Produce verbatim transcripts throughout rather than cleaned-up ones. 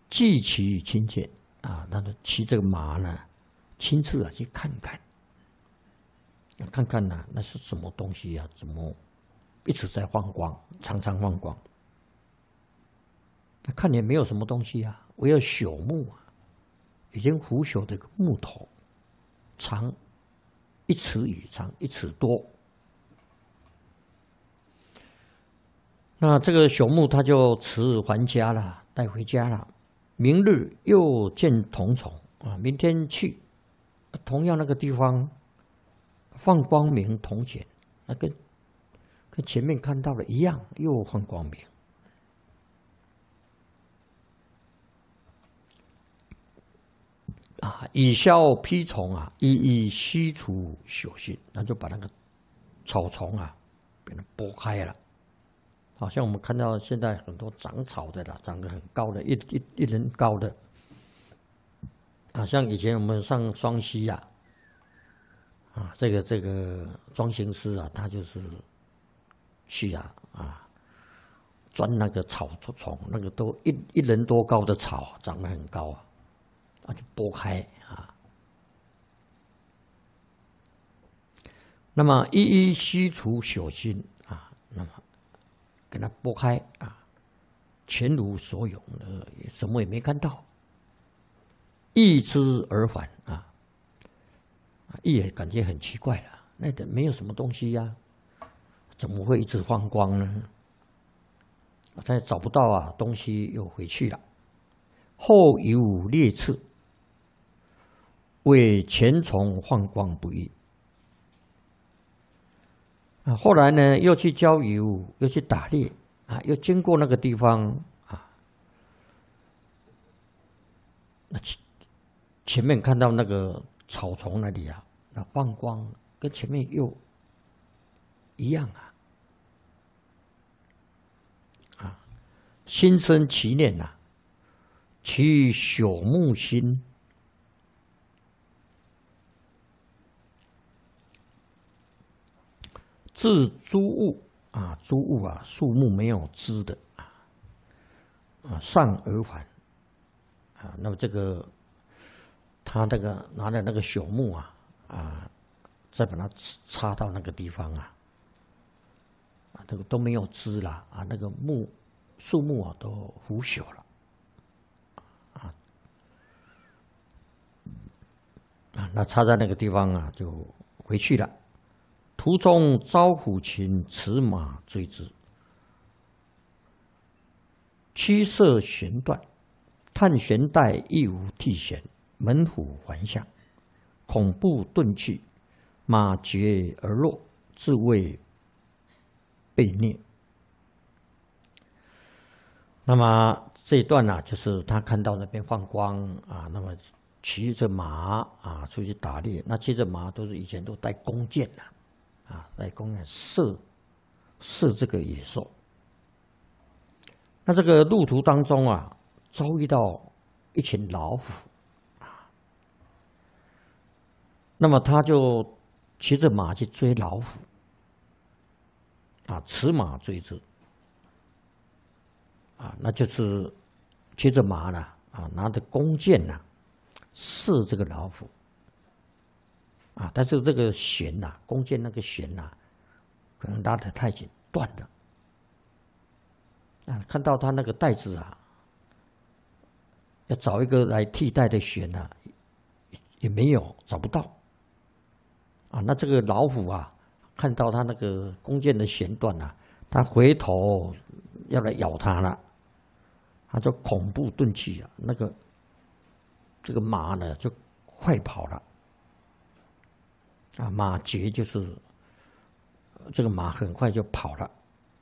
既骑亲见啊，他就骑这个马呢，亲自啊去看看，看看呢、啊、那是什么东西啊？怎么一直在放光，常常放光？看也没有什么东西啊，唯有朽木啊，已经腐朽的一个木头，长一尺以长，一尺多。那这个朽木他就持还家了，带回家了。明日又见同虫啊，明天去，同样那个地方放光明同显，那跟跟前面看到的一样，又放光明。啊，以消披虫啊，一一吸除朽性，那就把那个草丛啊，给它拨开了。好像我们看到现在很多长草的啦，长得很高的，一一一人高的，啊，像以前我们上双溪呀，啊，这个这个装行师啊，他就是去啊啊，钻那个草丛，那个都一一人多高的草，长得很高啊。啊，就拨开啊，那么一一吸除朽性啊，那么给它拨开啊，全无所有，呃，什么也没看到，一之而返啊，一也感觉很奇怪了，那个没有什么东西呀、啊，怎么会一直放光呢？他也找不到啊，东西又回去了，后有列次。为前虫放光不易啊，后来呢，又去郊游，又去打猎啊，又经过那个地方啊，那前前面看到那个草丛那里啊，那放光跟前面又一样啊，啊，心生其念呐、啊，其朽木心。自诸物啊，诸物啊，树木没有枝的啊，啊，上而返啊，那么这个他那个拿的那个朽木啊啊，再把它插到那个地方啊，啊，这个都没有枝了啊，那个木树木啊都腐朽了啊啊，那插在那个地方啊，就回去了。途中遭虎禽驰马追之，驱射弦断，探弦带亦无替弦，门虎环下，恐怖遁去，马绝而落，自谓被虐。那么这一段呢、啊，就是他看到那边放光啊，那么骑着马啊出去打猎，那骑着马都是以前都带弓箭的。啊，来公园射射这个野兽。那这个路途当中啊，遭遇到一群老虎啊，那么他就骑着马去追老虎啊，驰马追之啊，那就是骑着马呢啊，拿着弓箭呐、啊，射这个老虎。啊，但是这个弦呐、啊，弓箭那个弦呐、啊，可能拉得太紧，断了。啊，看到他那个带子啊，要找一个来替代的弦呐、啊，也没有，找不到。啊，那这个老虎啊，看到他那个弓箭的弦断了、啊，他回头要来咬他了，他就恐怖遁去啊，那个这个马呢就快跑了。啊，马绝就是这个马很快就跑了，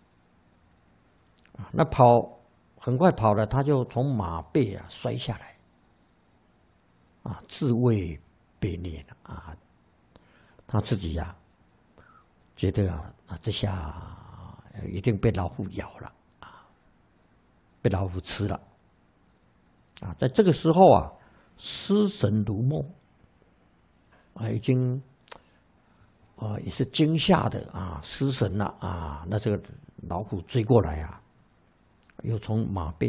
啊，那跑很快跑了，他就从马背啊摔下来，啊，自谓被虐了啊，他自己呀、啊、觉得啊，啊这下一定被老虎咬了啊，被老虎吃了，啊，在这个时候啊，失神如梦，啊，已经。啊、呃，也是惊吓的啊，失神了啊！那这个老虎追过来啊，又从马背